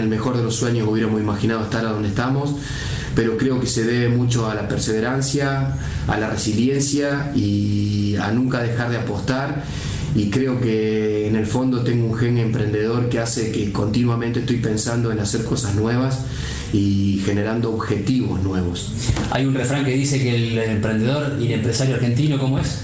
el mejor de los sueños hubiéramos imaginado estar a donde estamos, pero creo que se debe mucho a la perseverancia, a la resiliencia y a nunca dejar de apostar. Y creo que en el fondo tengo un gen emprendedor que hace que continuamente estoy pensando en hacer cosas nuevas y generando objetivos nuevos. Hay un refrán que dice que el emprendedor y el empresario argentino, ¿cómo es?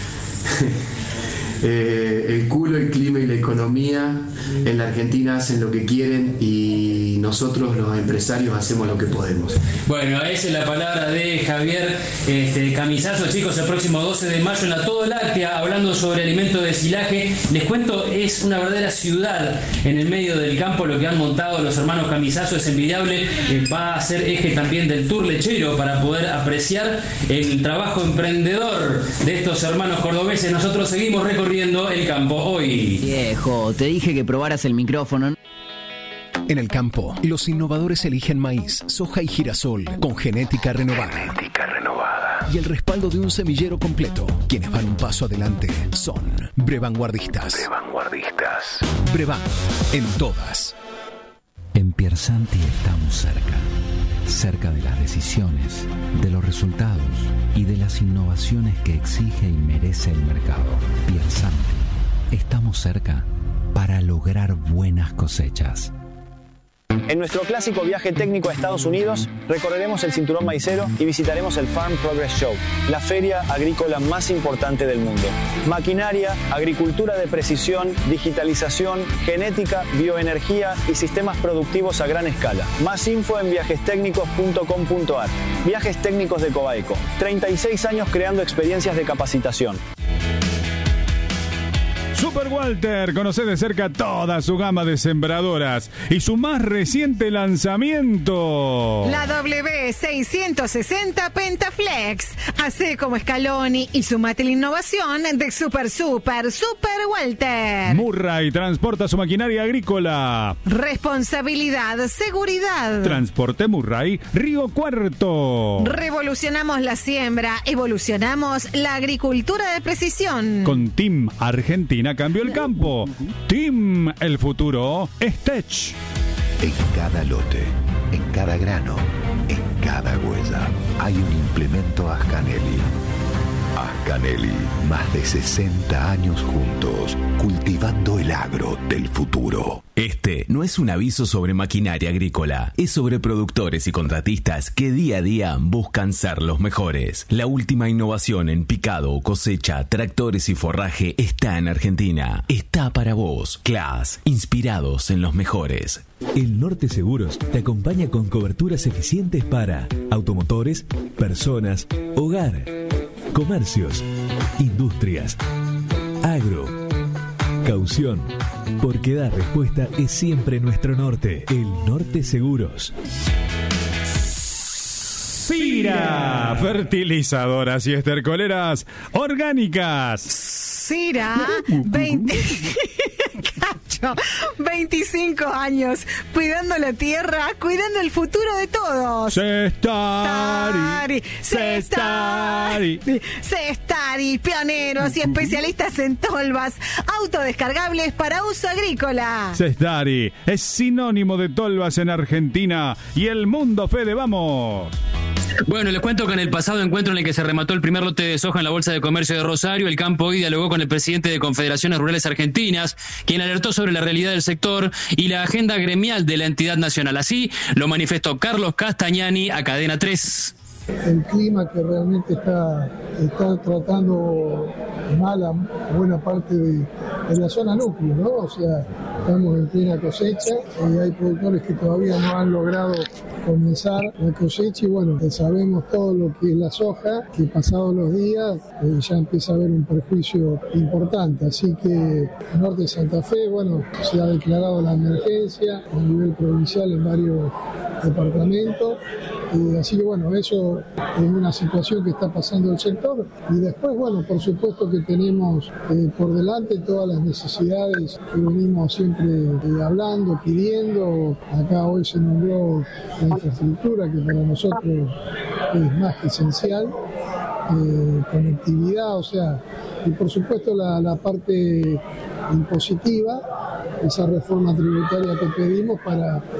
El culo, el clima y la economía en la Argentina hacen lo que quieren y nosotros los empresarios hacemos lo que podemos. Bueno, esa es la palabra de Javier Camisazo. Chicos, el próximo 12 de mayo en la Todo Láctea, hablando sobre alimento de silaje. Les cuento, es una verdadera ciudad en el medio del campo lo que han montado los hermanos Camisazo, es envidiable. Va a ser eje también del tour lechero para poder apreciar el trabajo emprendedor de estos hermanos cordobeses. Nosotros seguimos recorriendo el campo hoy. Viejo, te dije que probaras el micrófono. En el campo, los innovadores eligen maíz, soja y girasol con genética renovada. Y el respaldo de un semillero completo. Quienes van un paso adelante son Brevanguardistas. Brevan, en todas. En Piersanti estamos cerca de las decisiones, de los resultados y de las innovaciones que exige y merece el mercado. Piersanti, estamos cerca para lograr buenas cosechas. En nuestro clásico viaje técnico a Estados Unidos, recorreremos el cinturón maicero y visitaremos el Farm Progress Show, la feria agrícola más importante del mundo. Maquinaria, agricultura de precisión, digitalización, genética, bioenergía y sistemas productivos a gran escala. Más info en viajestecnicos.com.ar. Viajes Técnicos de Cobaeco. 36 años creando experiencias de capacitación. Super Walter, conoce de cerca toda su gama de sembradoras y su más reciente lanzamiento. La W660 Pentaflex. Hace como Scaloni y sumate la innovación de Super Walter. Murray transporta su maquinaria agrícola. Responsabilidad, seguridad. Transporte Murray, Río Cuarto. Revolucionamos la siembra, evolucionamos la agricultura de precisión. Con Team Argentina cambió el campo. Team el futuro es Tech. En cada lote, en cada grano, en cada huella, hay un implemento Ascanelli. Ascanelli, más de 60 años juntos, cultivando el agro del futuro. Este no es un aviso sobre maquinaria agrícola, es sobre productores y contratistas que día a día buscan ser los mejores. La última innovación en picado, cosecha, tractores y forraje está en Argentina. Está para vos. Class, inspirados en los mejores. El Norte Seguros te acompaña con coberturas eficientes para automotores, personas, hogar, comercios, industrias, agro, caución, porque dar respuesta es siempre nuestro norte. El Norte Seguros. Sira, fertilizadoras y estercoleras orgánicas. Sira, 25 años, cuidando la tierra, cuidando el futuro de todos. Cestari, pioneros y especialistas en tolvas autodescargables para uso agrícola. Cestari es sinónimo de tolvas en Argentina y el mundo. Fede, vamos. Bueno, les cuento que en el pasado encuentro en el que se remató el primer lote de soja en la Bolsa de Comercio de Rosario, el campo hoy dialogó con el presidente de Confederaciones Rurales Argentinas, quien alertó sobre la realidad del sector y la agenda gremial de la entidad nacional. Así lo manifestó Carlos Castagnani a Cadena 3. El clima que realmente está tratando mal a buena parte de la zona núcleo, ¿no? O sea, estamos en plena cosecha y hay productores que todavía no han logrado comenzar la cosecha y bueno, sabemos todo lo que es la soja, que pasados los días ya empieza a haber un perjuicio importante, así que norte de Santa Fe, bueno, se ha declarado la emergencia a nivel provincial en varios departamentos, así que bueno, eso es una situación que está pasando el sector y después, bueno, por supuesto que tenemos por delante todas las necesidades que venimos siempre hablando, pidiendo. Acá hoy se nombró la infraestructura, que para nosotros es más que esencial, conectividad, o sea, y por supuesto la parte impositiva, esa reforma tributaria que pedimos para